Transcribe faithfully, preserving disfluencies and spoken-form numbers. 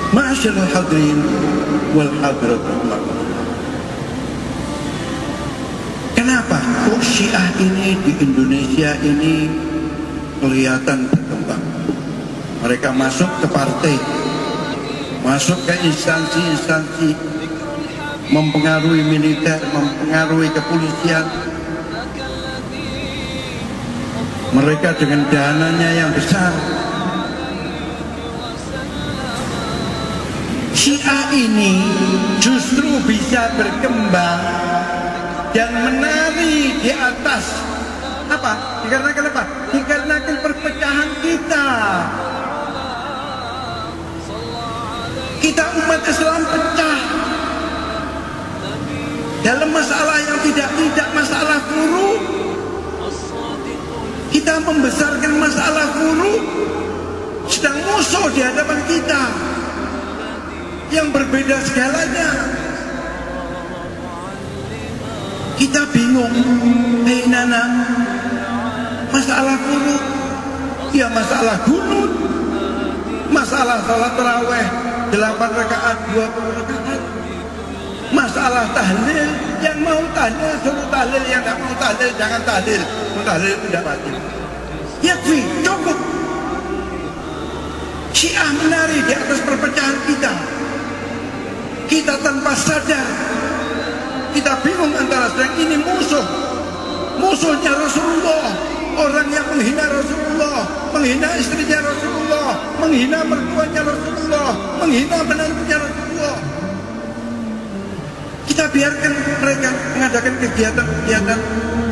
Ma'asyiral hadirin wal hadiratul makruh. Kenapa kok Syiah ini di Indonesia ini kelihatan berkembang? Mereka masuk ke partai, masuk ke instansi-instansi, mempengaruhi militer, mempengaruhi kepolisian. Mereka dengan dananya yang besar. Syiah ini justru bisa berkembang dan menari di atas apa? Dikarenakan apa? Dikarenakan perpecahan kita. Kita umat Islam pecah dalam masalah yang tidak-tidak, masalah furu. Kita membesarkan masalah furu, sedang musuh di hadapan kita yang berbeda segalanya. Kita bingung. Hei Nana, masalah furu, ya masalah gunut, masalah salat tarawih delapan rakaat, dua puluh rakaat, masalah tahlil, yang mau tahlil suruh tahlil, yang tidak mau tahlil jangan tahlil. Mau tahlil itu tidak wajib. Yakfi, cukup. Syiah menari di atas perpecahan kita. Kita tanpa sadar, kita bingung antara sedang ini musuh, musuhnya Rasulullah, orang yang menghina Rasulullah, menghina istrinya Rasulullah, menghina mertuanya Rasulullah, menghina menantunya Rasulullah. Kita biarkan mereka mengadakan kegiatan-kegiatan